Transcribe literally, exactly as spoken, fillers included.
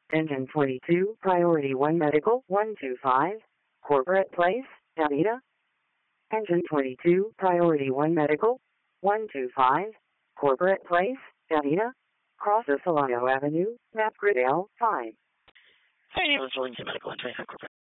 Engine twenty-two, Priority one Medical, one two five, Corporate Place, Avita. Engine twenty-two, Priority one Medical, one two five, Corporate Place, Avita. Crosses Solano Avenue, Map Grid L five. Hey, let's link to Medical and twenty-five Corporate.